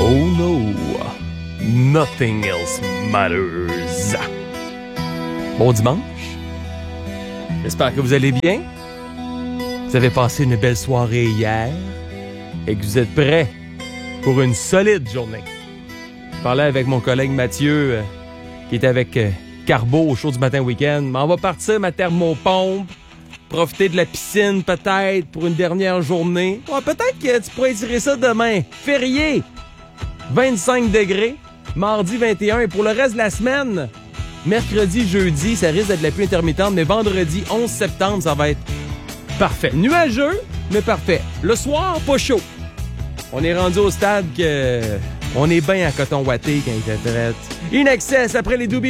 Oh no, nothing else matters. Bon dimanche. J'espère que vous allez bien. Vous avez passé une belle soirée hier et que vous êtes prêts pour une solide journée. Je parlais avec mon collègue Mathieu qui était avec Carbo au show du matin week-end. Mais on va partir ma thermopompe, profiter de la piscine peut-être pour une dernière journée. Ouais, peut-être que tu pourrais tirer ça demain. Férié, 25 degrés, mardi 21 et pour le reste de la semaine, mercredi, jeudi, ça risque d'être de la pluie intermittente, mais vendredi 11 septembre, ça va être parfait. Nuageux, mais parfait. Le soir, pas chaud. On est rendu au stade que on est bien à coton watté quand il fait fret. In excess après les Doobie